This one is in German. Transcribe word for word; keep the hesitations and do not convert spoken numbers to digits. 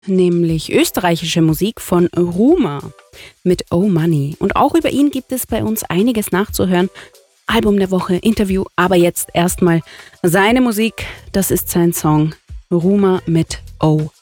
nämlich österreichische Musik von Rumer mit Oh Money. Und auch über ihn gibt es bei uns einiges nachzuhören. Album der Woche, Interview, aber jetzt erstmal seine Musik. Das ist sein Song Rumer mit Oh